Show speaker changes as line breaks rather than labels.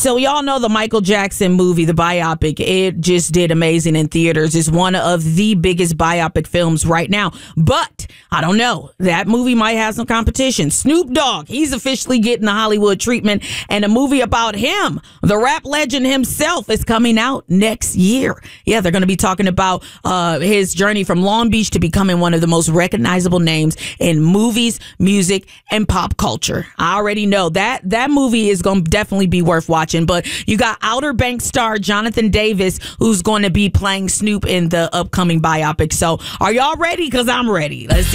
So y'all know the Michael Jackson movie, the biopic, it just did amazing in theaters. It's one of the biggest biopic films right now. But I don't know. That movie might have some competition. Snoop Dogg, he's officially getting the Hollywood treatment. And a movie about him, the rap legend himself, is coming out next year. Yeah, they're going to be talking about his journey from Long Beach to becoming one of the most recognizable names in movies, music, and pop culture. I already know that movie is going to definitely be worth watching. But you got Outer Banks star Jonathan Davis, who's going to be playing Snoop in the upcoming biopic. So are y'all ready? Because I'm ready. Let's see.